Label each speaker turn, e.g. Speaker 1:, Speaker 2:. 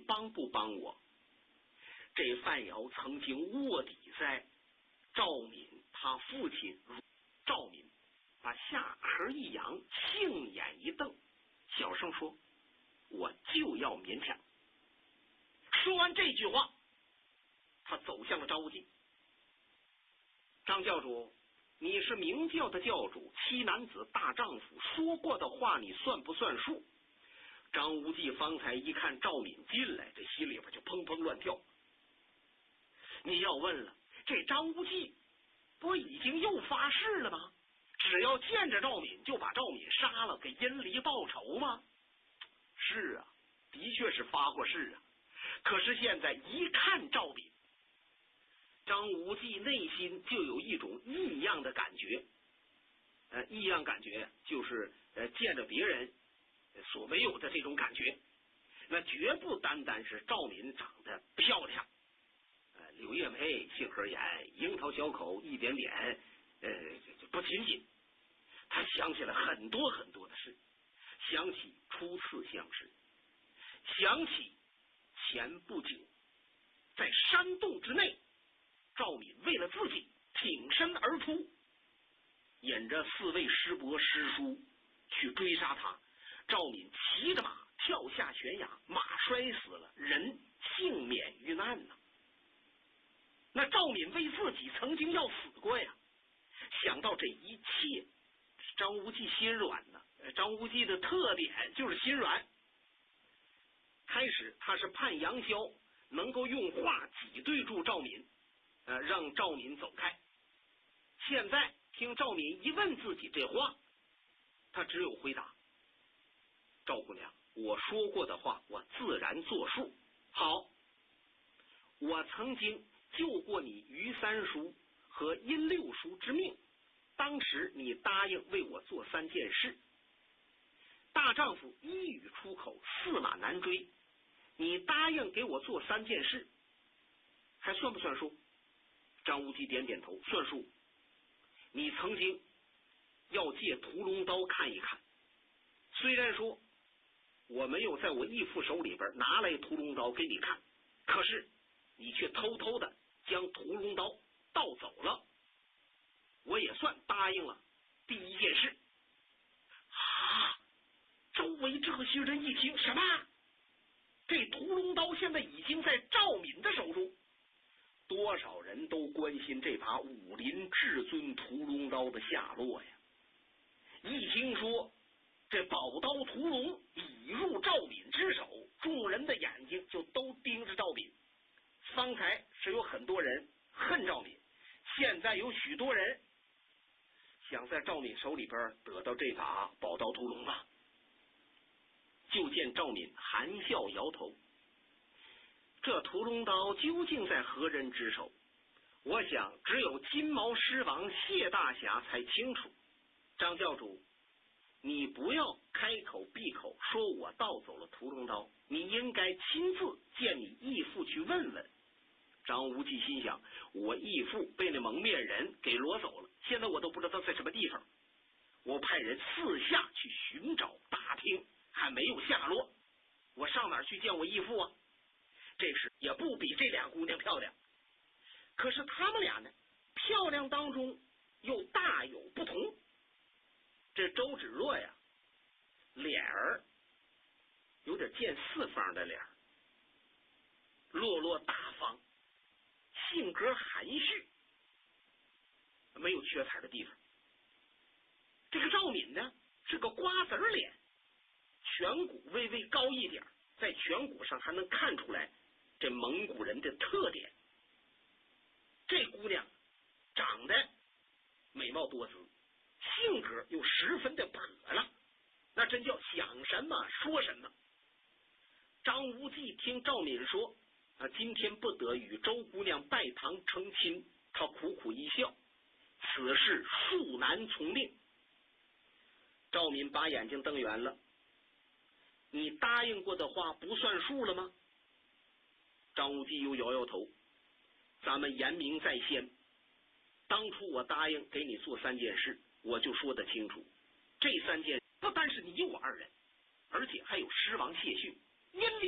Speaker 1: 帮不帮我？这范瑶曾经卧底在赵敏他父亲赵敏，把下颏一扬，杏眼一瞪，小声说：“我就要勉强。”说完这句话，他走向了张无忌。张教主，你是明教的教主，七男子大丈夫，说过的话你算不算数？张无忌方才一看赵敏进来，这心里边就砰砰乱跳。你要问了，这张无忌不已经又发誓了吗？只要见着赵敏就把赵敏杀了，给殷离报仇吗？是啊，的确是发过誓啊。可是现在一看赵敏，张无忌内心就有一种异样的感觉。异样感觉就是见着别人所没有的这种感觉。那绝不单单是赵敏长得漂亮，柳叶眉、杏核眼、樱桃小口一点点，不仅仅。他想起了很多很多的事，想起初次相识，想起前不久在山洞之内，赵敏为了自己挺身而出，引着4位师伯师叔去追杀他。赵敏骑着马跳下悬崖，马摔死了，人幸免于难呢。那赵敏为自己曾经要死过呀。想到这一切，张无忌心软呢。张无忌的特点就是心软。开始他是盼杨逍能够用话挤兑住赵敏，让赵敏走开。现在听赵敏一问自己这话，他只有回答：赵姑娘，我说过的话我自然作数。好，我曾经救过你于三叔和殷六叔之命，当时你答应为我做3件事。大丈夫一语出口，驷马难追，你答应给我做3件事，还算不算数？张无忌点点头，算数。你曾经要借屠龙刀看一看，虽然说我没有在我义父手里边拿来屠龙刀给你看，可是你却偷偷的将屠龙刀盗走了，我也算答应了第1件事。啊！周围这些人一听，什么？这屠龙刀现在已经在赵敏的手中。多少人都关心这把武林至尊屠龙刀的下落呀！一听说这宝刀屠龙已入赵敏之手，众人的眼睛就都盯着赵敏。方才是有很多人恨赵敏，现在有许多人想在赵敏手里边得到这把宝刀屠龙了。就见赵敏含笑摇头，这屠龙刀究竟在何人之手？我想只有金毛狮王谢大侠才清楚。张教主，你不要开口闭口说我盗走了屠龙刀，你应该亲自见你义父去问问。张无忌心想，我义父被那蒙面人给掳走了，现在我都不知道在什么地方。我派人四下去寻找打听，还没有下落，我上哪儿去见我义父啊？这时也不比这俩姑娘漂亮，可是她们俩呢，漂亮当中又大有不同。这周芷若呀，脸儿有点见四方的脸，落落大方，性格含蓄，没有缺彩的地方。这个赵敏呢，是个瓜子脸，颧骨微微高一点，在颧骨上还能看出来这蒙古人的特点。这姑娘长得美貌多姿，性格又十分的泼辣，那真叫想什么说什么。张无忌听赵敏说今天不得与周姑娘拜堂成亲，他苦苦一笑，此事恕难从命。赵敏把眼睛瞪圆了，你答应过的话不算数了吗？张无忌又摇摇头，咱们言明在先，当初我答应给你做3件事，我就说得清楚，这3件不单是你我2人，而且还有狮王谢逊、殷离